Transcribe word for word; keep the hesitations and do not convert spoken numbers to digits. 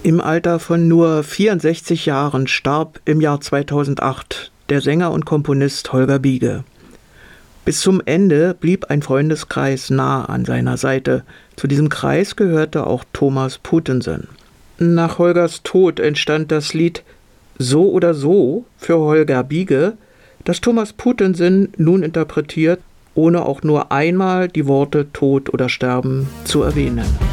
Im Alter von nur vierundsechzig Jahren starb im Jahr zweitausendacht der Sänger und Komponist Holger Biege. Bis zum Ende blieb ein Freundeskreis nah an seiner Seite. Zu diesem Kreis gehörte auch Thomas Putensen. Nach Holgers Tod entstand das Lied »So oder so« für Holger Biege, das Thomas Putensen nun interpretiert, ohne auch nur einmal die Worte Tod oder Sterben zu erwähnen.